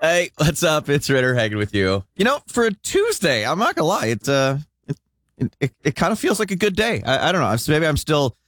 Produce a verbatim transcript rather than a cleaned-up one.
Hey, what's up? It's Ritter hanging with you. You know, for a Tuesday, I'm not gonna lie, it's uh, it it, it kind of feels like a good day. I, I don't know. I'm- Maybe I'm still